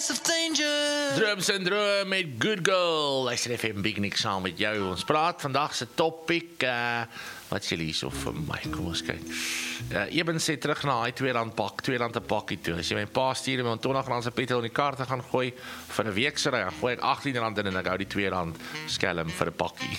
face of danger. Drum Syndroom met Good Girl. Luister even Big Nick saam met jou. Ons praat vandag se topic. Wat is jullie so vir my? Kom ons kyk. Eben sê terug na hy R2 pak, R2 'n pakkie toe. As jy my pa stuur om R20 se petrol in die kar te gaan gooi vir 'n week se ry, dan gooi ek R18 in en ek hou die R2 skelm vir 'n pakkie.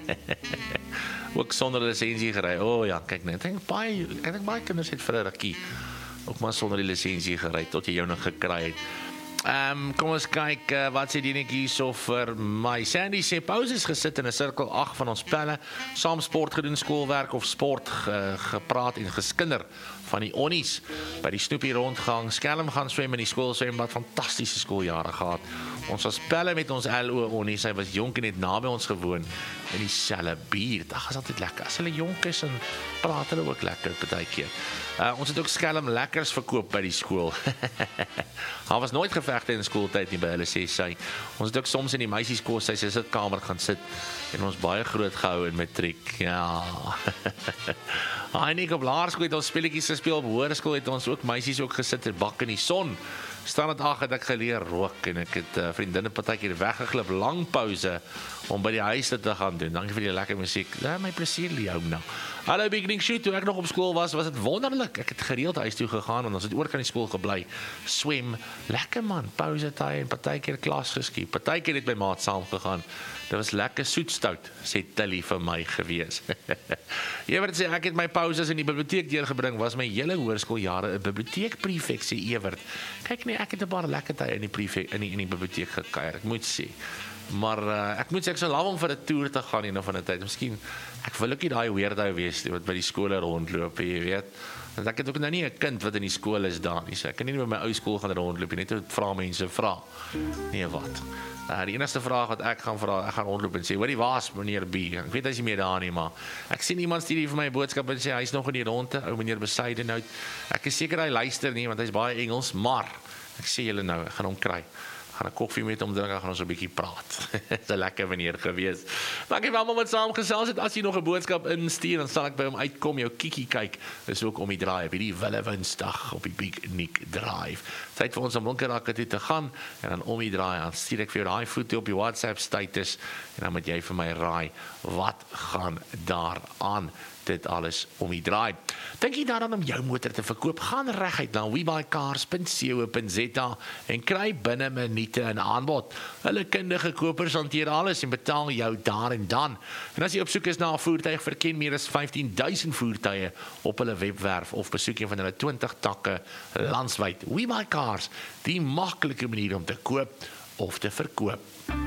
Ook sonder lisensie gery. Ja, kyk net. Ek dink baie kinders het vir 'n rukkie ook maar sonder die lisensie gery tot jy jou nog gekry het. Kom ons kyk, wat sê die netjie so vir my. Sandy sê, pauses gesit in 'n sirkel 8 van ons pelle, saam sport gedoen, skoolwerk of sport gepraat en geskinder van die onnies, by die snoepie rondgang, skelm gaan swem in die skoolswembad, fantastiese skooljare gehad. Ons was pelle met ons LO onnies, hy was jonk en het naby ons gewoon in die selle buurt. Ag, is altyd lekker. As hulle jonk is en praat hulle ook lekker partykeer. Ons het ook skelm lekkers verkoop by die skool. Daar was nooit gevegte in skooltyd nie by hulle, sê sy. Ons het ook soms in die meisieskool sy sitkamer gaan sit en ons baie groot gehou in matriek. Ja. Ek op laerskool het ons spelletjies gespeel, op hoërskool het ons ook meisies ook gesit en bak in die son. Standaard 8 het ek geleer rook en ek het vriendinne partykeer weggeglip, lang pause om by die huis te gaan doen. Dankie vir die lekker musiek. My plesier, Leo nou. Hallo Big Nick Shoot, toe ek nog op skool was dit wonderlik. Ek het gereeld huis toe gegaan en ons het oor kan die skool gebly. Swem, lekker man, pause tyd en partykeer klas geskiep. Partykeer het my maat saam gegaan. Dit was lekker soetstout, sê Tilly vir my gewees. Ewert sê, ek het my pauses in die biblioteek deurgebring, was my hele hoërskooljare 'n biblioteekprefek, sê Ewert. Kyk nee, ek het 'n paar lekker tye in die biblioteek gekuier, ek moet sê. Maar ek moet sê, ek sou love om vir 'n toer te gaan een of ander tyd. Miskien, ek wil ook nie daai weirdo wees wat by die skole rondloop, jy weet. Want ek het ook nou nie 'n kind wat in die skool is daar nie. So ek kan nie by my ou skool gaan rondloop nie, net hoe vra mense vra. Nee, wat? Die enigste vraag wat ek gaan vra, ek gaan rondloop en sê, hoorie, waar is meneer B? Ek weet hy's nie meer daar nie, maar ek sien iemand stuur hier vir my boodskap en sê, hy's nog in die ronde, ou meneer Besuidenhout. Ek is seker hy luister nie, want hy's baie Engels, maar ek sê julle nou, ek gaan hom kry. Gaan 'n koffie met hom drink, gaan ons 'n bietjie praat. Dis 'n lekker meneer gewees. Dankie vir almal wat saam gesels het. As jy nog 'n boodskap instuur, dan sal ek by hom uitkom, jou kiekie kyk. Dis ook om die draai op hierdie Wille Woensdag op die Big Nick Drive. Tyd vir ons om Winkelrakke toe te gaan en dan om die draai aan stuur ek vir jou daai foto op die WhatsApp status en dan moet jy vir my raai wat gaan daar aan. Dit alles om die draai. Dink jy daaraan om jou motor te verkoop? Gaan reguit na webuycars.co.za en kry binne minute 'n aanbod. Hulle kundige kopers hanteer alles en betaal jou daar en dan. En as jy op soek is na 'n voertuig, verken meer as 15,000 voertuie op hulle webwerf of besoek een van hulle 20 takke landwyd. WeBuyCars, die maklike manier om te koop of te verkoop.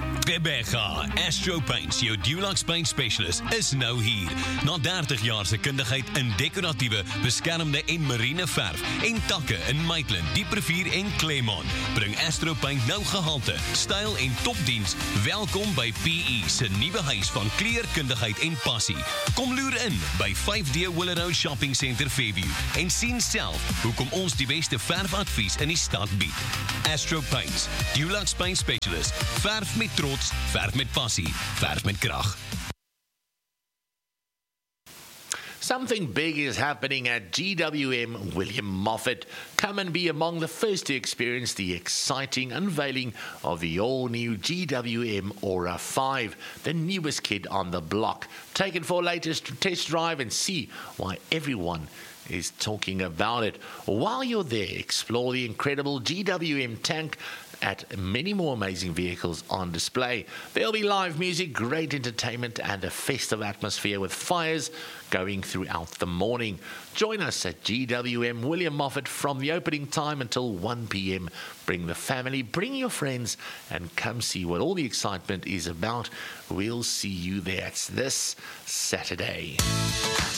Rebecca, Astro Paints, jou Dulux Paint Specialist, is nou hier. Na 30 jaar se kundigheid in dekoratiewe, beskermde en marine verf en takke in Maitland, Dieprivier en Claremont, bring Astro Paint nou gehalte, styl en topdiens. Welkom by PE se nuwe huis van kleurkundigheid en passie. Kom loer in by 5D Willow Shopping Center Fairview en sien self hoekom ons die beste verfadvies in die stad bied. Astro Paints, Dulux Paint Specialist, verf met trots, verf met passie, verf met krag. Something big is happening at GWM William Moffat. Come and be among the first to experience the exciting unveiling of the all-new GWM Aura 5, the newest kid on the block. Take it for a latest test drive and see why everyone is talking about it. While you're there, explore the incredible GWM tank at many more amazing vehicles on display. There'll be live music, great entertainment, and a festive atmosphere with fires going throughout the morning. Join us at GWM William Moffat from the opening time until 1 p.m. Bring the family, bring your friends, and come see what all the excitement is about. We'll see you there. It's this Saturday.